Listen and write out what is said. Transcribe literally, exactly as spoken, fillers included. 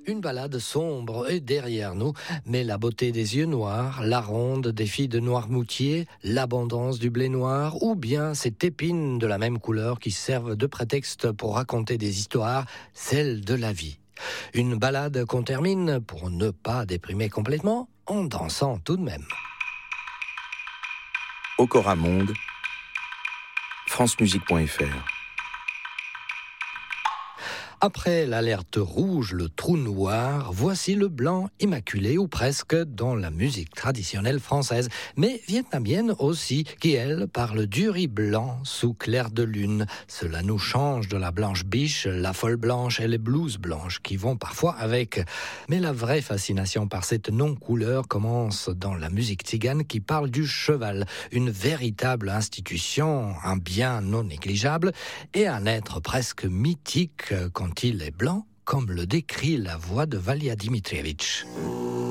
Une balade sombre est derrière nous, mais la beauté des yeux noirs, la ronde des filles de Noirmoutier, l'abondance du blé noir, ou bien cette épine de la même couleur qui servent de prétexte pour raconter des histoires, celles de la vie. Une balade qu'on termine, pour ne pas déprimer complètement, en dansant tout de même. Okora Monde, francemusique point f r. Après l'alerte rouge, le trou noir, voici le blanc immaculé ou presque dans la musique traditionnelle française, mais vietnamienne aussi, qui elle parle du riz blanc sous clair de lune. Cela nous change de la blanche biche, la folle blanche et les blouses blanches qui vont parfois avec. Mais la vraie fascination par cette non-couleur commence dans la musique tzigane qui parle du cheval, une véritable institution, un bien non négligeable et un être presque mythique quand il est blanc, comme le décrit la voix de Valia Dimitrievitch.